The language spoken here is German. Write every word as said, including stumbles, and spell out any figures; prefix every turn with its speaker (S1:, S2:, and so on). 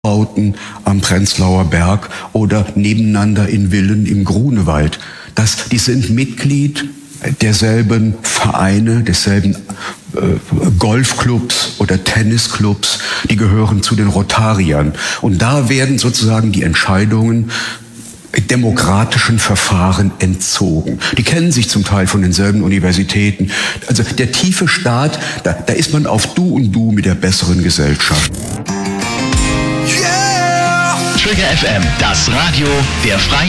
S1: Bauten am Prenzlauer Berg oder nebeneinander in Villen im Grunewald. Das, die sind Mitglied derselben Vereine, desselben äh, Golfclubs oder Tennisclubs, die gehören zu den Rotariern. Und da werden sozusagen die Entscheidungen demokratischen Verfahren entzogen. Die kennen sich zum Teil von denselben Universitäten. Also der tiefe Staat, da, da ist man auf Du und Du mit der besseren Gesellschaft.
S2: Trigger F M, das Radio der Freien